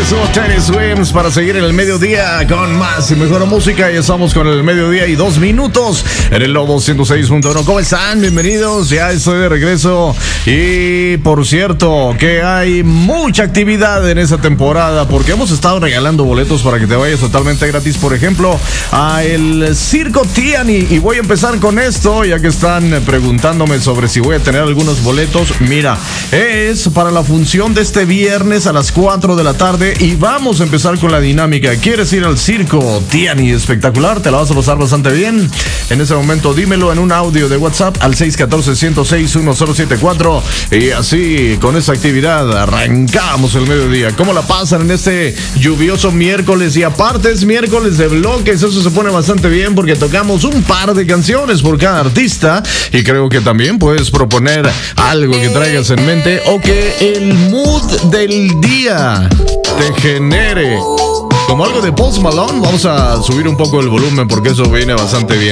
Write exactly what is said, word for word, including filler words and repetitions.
Somos Tiny Swims para seguir en el mediodía con más y mejor música. Y estamos con el mediodía y dos minutos en el Lobo ciento seis punto uno. ¿Cómo están? Bienvenidos. Ya estoy de regreso. Y por cierto, que hay mucha actividad en esta temporada porque hemos estado regalando boletos para que te vayas totalmente gratis. Por ejemplo, a el Circo Tiani. Y voy a empezar con esto, ya que están preguntándome sobre si voy a tener algunos boletos. Mira, es para la función de este viernes a las cuatro de la tarde y vamos a empezar con la dinámica. ¿Quieres ir al Circo Tiani espectacular? ¿Te la vas a pasar bastante bien? En ese momento dímelo en un audio de WhatsApp al seis uno cuatro, uno cero seis, uno cero siete cuatro y así con esta actividad arrancamos el mediodía. ¿Cómo la pasan en este lluvioso miércoles? Y aparte es miércoles de bloques, eso se pone bastante bien porque tocamos un par de canciones por cada artista y creo que también puedes proponer algo que traigas en mente o que el mood del día te genere como algo de Post Malone. Vamos a subir un poco el volumen porque eso viene bastante bien.